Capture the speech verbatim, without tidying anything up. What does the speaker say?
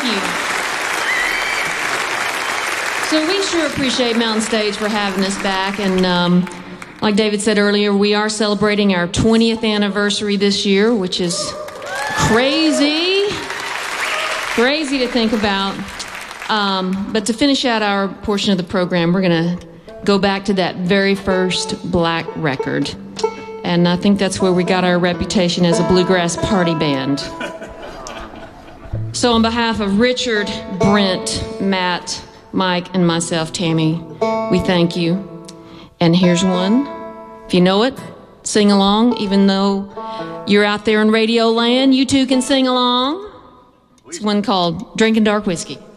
you. So we sure appreciate Mountain Stage for having us back. And um, like David said earlier, we are celebrating our twentieth anniversary this year, which is crazy. Crazy to think about. Um, but to finish out our portion of the program, we're going to go back to that very first black record. And I think that's where we got our reputation as a bluegrass party band. So on behalf of Richard, Brent, Matt, Mike, and myself, Tammy, we thank you. And here's one. If you know it, sing along. Even though you're out there in radio land, you too can sing along. It's one called Drinking Dark Whiskey.